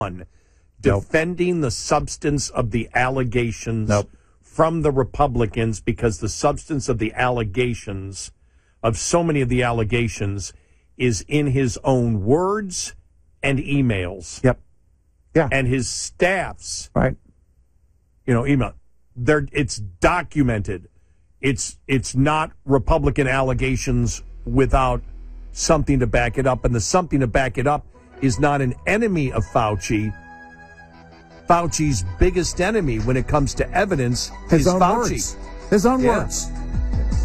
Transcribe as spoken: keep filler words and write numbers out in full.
one defending nope. the substance of the allegations nope. from the Republicans, because the substance of the allegations, of so many of the allegations, is in his own words and emails. Yep. Yeah. And his staff's, right. you know, email. They're, it's documented. It's it's not Republican allegations without something to back it up. And the something to back it up is not an enemy of Fauci. Fauci's biggest enemy when it comes to evidence his is own Fauci. Words. His own yeah. words.